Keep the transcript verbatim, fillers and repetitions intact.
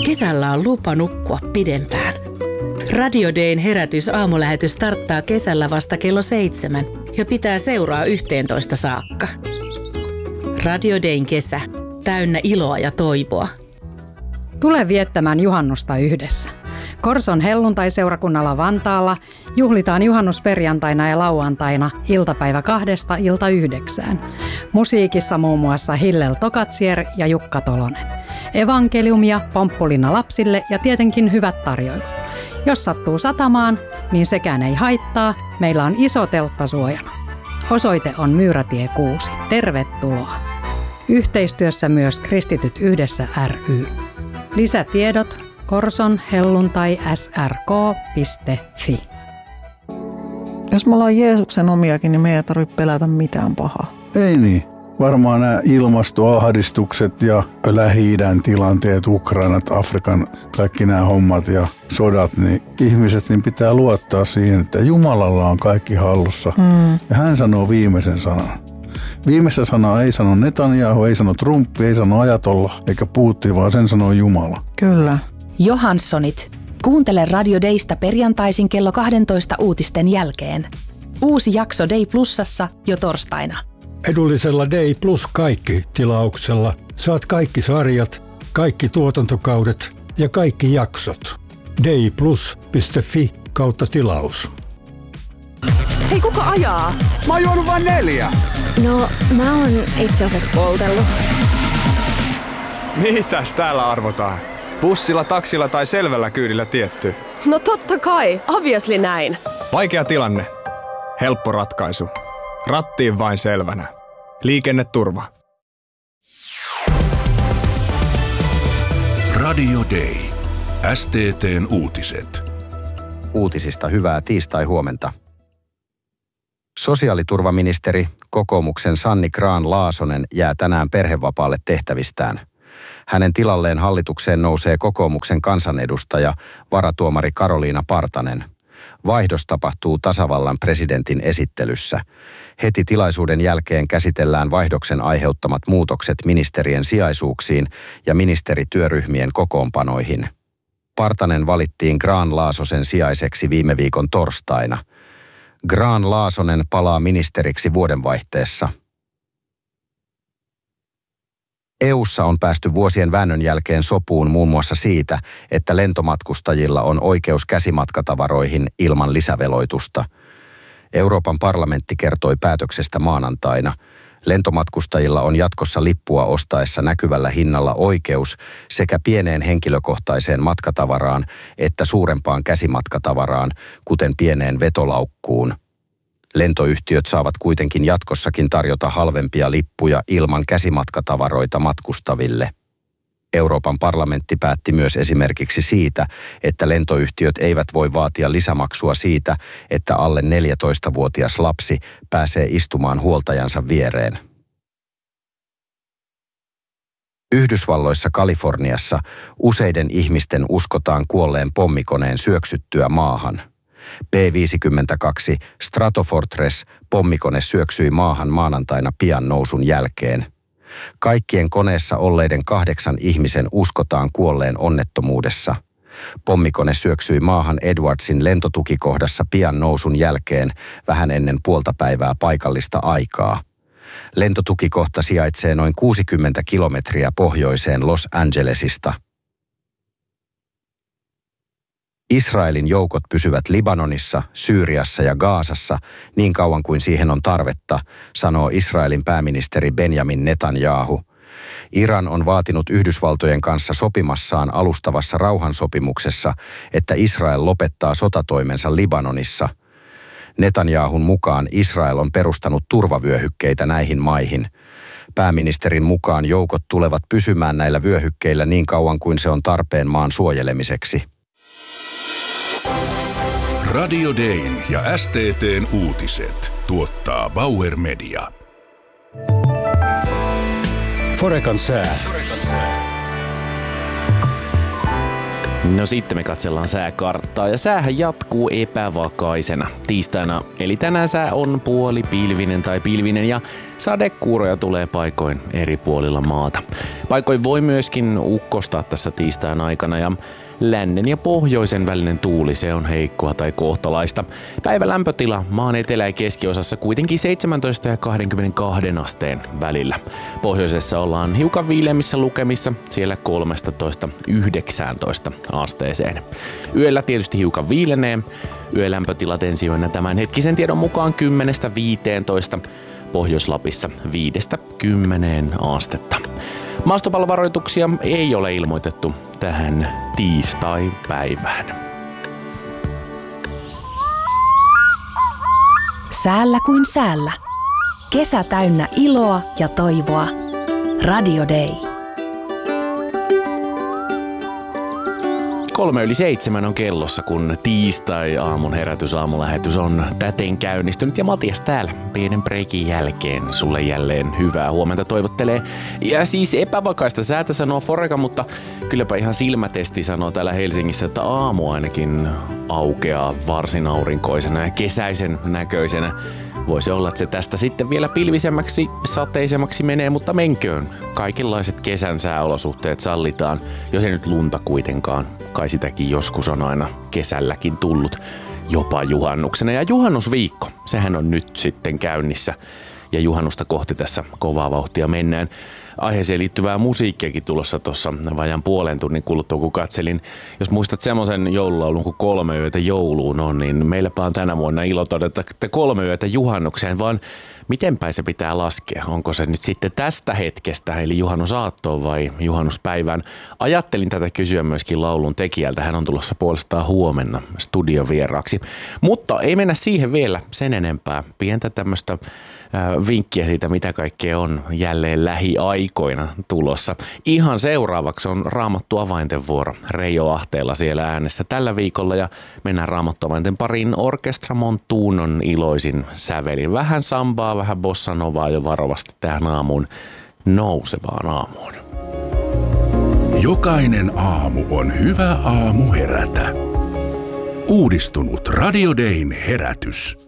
Kesällä on lupa nukkua pidempään. Radio Dayn herätys aamulähetys starttaa kesällä vasta kello seitsemän ja pitää seuraa yhteentoista saakka. Radio Dayn kesä. Täynnä iloa ja toivoa. Tule viettämään juhannusta yhdessä. Korson helluntaiseurakunnalla Vantaalla juhlitaan juhannusperjantaina ja lauantaina iltapäivä kahdesta ilta yhdeksään. Musiikissa muun muassa Hillel Tokatsier ja Jukka Tolonen. Evankeliumia, pomppulina lapsille ja tietenkin hyvät tarjoilut. Jos sattuu satamaan, niin sekään ei haittaa. Meillä on iso teltta suojana. Osoite on Myyrätie kuusi. Tervetuloa. Yhteistyössä myös Kristityt yhdessä ry. Lisätiedot korson helluntai s r k piste f i. Jos me ollaan Jeesuksen omiakin, niin me ei tarvitse pelätä mitään pahaa. Ei niin. Varmaan nämä ilmastoahdistukset ja Lähi-idän tilanteet, Ukrainat, Afrikan, kaikki nämä hommat ja sodat, niin ihmiset niin pitää luottaa siihen, että Jumalalla on kaikki hallussa. Mm. Ja hän sanoo viimeisen sanan. Viimeistä sanaa ei sano Netanyahu, ei sano Trump, ei sano Ajatolla eikä Putin, vaan sen sanoo Jumala. Kyllä. Johanssonit. Kuuntele Radio Daysta perjantaisin kello kaksitoista uutisten jälkeen. Uusi jakso Day Plusassa jo torstaina. Edullisella Day Plus kaikki -tilauksella saat kaikki sarjat, kaikki tuotantokaudet ja kaikki jaksot. dayplus piste f i kautta tilaus. Hei, kuka ajaa? Mä oon juonut vain neljä. No, mä oon itse asiassa poltellut. Mitäs täällä arvotaan? Bussilla, taksilla tai selvällä kyydillä tietty? No totta kai, obviously näin. Vaikea tilanne. Helppo ratkaisu. Rattiin vain selvänä. Liikenneturva. Radio Day. S T T:n uutiset. Uutisista hyvää tiistai-huomenta. Sosiaaliturvaministeri, kokoomuksen Sanni Grahn-Laasonen jää tänään perhevapaalle tehtävistään. Hänen tilalleen hallitukseen nousee kokoomuksen kansanedustaja, varatuomari Karoliina Partanen. Vaihdos tapahtuu tasavallan presidentin esittelyssä. Heti tilaisuuden jälkeen käsitellään vaihdoksen aiheuttamat muutokset ministerien sijaisuuksiin ja ministerityöryhmien kokoonpanoihin. Partanen valittiin Grahn-Laasosen sijaiseksi viime viikon torstaina. Grahn-Laasonen palaa ministeriksi vuodenvaihteessa. E U:ssa on päästy vuosien väännön jälkeen sopuun muun muassa siitä, että lentomatkustajilla on oikeus käsimatkatavaroihin ilman lisäveloitusta. Euroopan parlamentti kertoi päätöksestä maanantaina. Lentomatkustajilla on jatkossa lippua ostaessa näkyvällä hinnalla oikeus sekä pieneen henkilökohtaiseen matkatavaraan että suurempaan käsimatkatavaraan, kuten pieneen vetolaukkuun. Lentoyhtiöt saavat kuitenkin jatkossakin tarjota halvempia lippuja ilman käsimatkatavaroita matkustaville. Euroopan parlamentti päätti myös esimerkiksi siitä, että lentoyhtiöt eivät voi vaatia lisämaksua siitä, että alle neljätoistavuotias lapsi pääsee istumaan huoltajansa viereen. Yhdysvalloissa Kaliforniassa useiden ihmisten uskotaan kuolleen pommikoneen syöksyttyä maahan. P viisikymmentäkaksi Stratofortress pommikone syöksyi maahan maanantaina pian nousun jälkeen. Kaikkien koneessa olleiden kahdeksan ihmisen uskotaan kuolleen onnettomuudessa. Pommikone syöksyi maahan Edwardsin lentotukikohdassa pian nousun jälkeen vähän ennen puolta päivää paikallista aikaa. Lentotukikohta sijaitsee noin kuusikymmentä kilometriä pohjoiseen Los Angelesista. Israelin joukot pysyvät Libanonissa, Syyriassa ja Gazassa niin kauan kuin siihen on tarvetta, sanoo Israelin pääministeri Benjamin Netanyahu. Iran on vaatinut Yhdysvaltojen kanssa sopimassaan alustavassa rauhansopimuksessa, että Israel lopettaa sotatoimensa Libanonissa. Netanyahun mukaan Israel on perustanut turvavyöhykkeitä näihin maihin. Pääministerin mukaan joukot tulevat pysymään näillä vyöhykkeillä niin kauan kuin se on tarpeen maan suojelemiseksi. Radio Dayn ja S T T:n uutiset tuottaa Bauer Media. Forekan sää. No sitten me katsellaan sääkarttaa ja säähän jatkuu epävakaisena tiistaina. Eli tänään sää on puoli pilvinen tai pilvinen ja Sadekuuroja tulee paikoin eri puolilla maata. Paikoin voi myöskin ukkostaa tässä tiistain aikana ja lännen ja pohjoisen välinen tuuli, se on heikkoa tai kohtalaista. Päivän lämpötila maan etelä- ja keskiosassa kuitenkin seitsemäntoista ja kaksikymmentäkaksi asteen välillä. Pohjoisessa ollaan hiukan viileämmissä lukemissa, siellä kolmetoista yhdeksäntoista asteeseen. Yöllä tietysti hiukan viilenee. Yölämpötilat ensi yönä tämän hetkisen tiedon mukaan kymmenestä viiteentoista. Pohjois-Lapissa viidestä kymmeneen astetta. Maastopallovaroituksia ei ole ilmoitettu tähän tiistai-päivään. Säällä kuin säällä. Kesä täynnä iloa ja toivoa. Radio Day. Kolme yli seitsemän on kellossa, kun tiistai-aamun herätysaamulähetys on täten käynnistynyt. Ja Matias täällä pienen breikin jälkeen sulle jälleen hyvää huomenta toivottelee. Ja siis epävakaista säätä sanoo Foreka, mutta kylläpä ihan silmätesti sanoo täällä Helsingissä, että aamu ainakin aukeaa varsin aurinkoisena ja kesäisen näköisenä. Voisi olla, että se tästä sitten vielä pilvisemmäksi, sateisemmaksi menee, mutta menköön. Kaikenlaiset kesän sääolosuhteet sallitaan, jos ei nyt lunta kuitenkaan. Kai sitäkin joskus on aina kesälläkin tullut, jopa juhannuksena. Ja juhannusviikko, sehän on nyt sitten käynnissä. Ja juhannusta kohti tässä kovaa vauhtia mennään. Aiheeseen liittyvää musiikkiakin tulossa tuossa vajaan puolen tunnin kuluttua, kun katselin. Jos muistat semmoisen joululaulun kuin Kolme yötä jouluun on, niin meilläpä on tänä vuonna ilo todeta, että kolme yötä juhannukseen, vaan mitenpäin se pitää laskea? Onko se nyt sitten tästä hetkestä, eli juhannusaattoon vai juhannuspäivään? Ajattelin tätä kysyä myöskin laulun tekijältä. Hän on tulossa puolestaan huomenna studiovieraaksi. Mutta ei mennä siihen vielä sen enempää. Pientä tämmöistä vinkkiä siitä, mitä kaikkea on jälleen lähiaikoina tulossa. Ihan seuraavaksi on Raamattu avainten vuoro Reijo Ahteella siellä äänessä tällä viikolla ja mennään Raamattu avainten pariin Orkestra Montunon iloisin sävelin. Vähän sambaa, vähän bossa novaa jo varovasti tähän aamuun, nousevaan aamuun. Jokainen aamu on hyvä aamu herätä. Uudistunut Radio Dayn herätys.